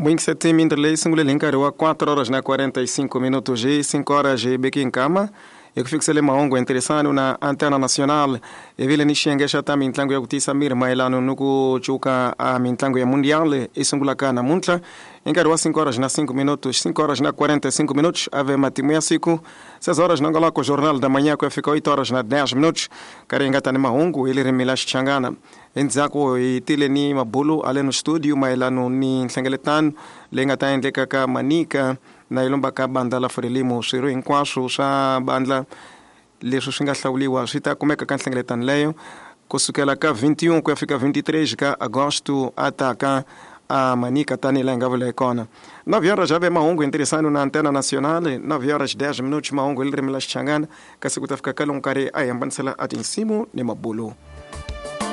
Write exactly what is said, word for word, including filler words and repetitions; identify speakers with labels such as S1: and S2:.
S1: Muito sete mindralei singule linkari wa quatro horas na quarenta e cinco minutos e cinco horas e beki nkama. Eu que fico sele maongo interessante na antena nacional. E vile nishengesha ta mintlango ya kutisa mirma ilano nuku chuka a mintlango ya mundial e singula kana muntla. Encari wa cinco horas na cinco minutos, cinco horas na quarenta e cinco minutos, ave matimu ya siku. seis horas na ngala com o jornal da manhã que fica oito horas na dez minutos. Kari engata ni maongo ili remilash changana. Enzako itile ni mabulu ale no studio mailano ni nhlengeletan lenga ta endleka ka manika na ilomba ka banda la frelimo siro inkwasho sa bandla leswo swi nga hlawuliwa swi ta kumeka ka nhlengeletan leyo kusukela ka vinte e um ku ya fika vinte e três ka agosto ataka a manika tani la ngavula ikona. nove horas já vem mahungu interessante na antena nacional. nove horas dez minutos mahungu ili remela changana kasi kutafika kala unkare ayambansala atinsimo ni mabulu.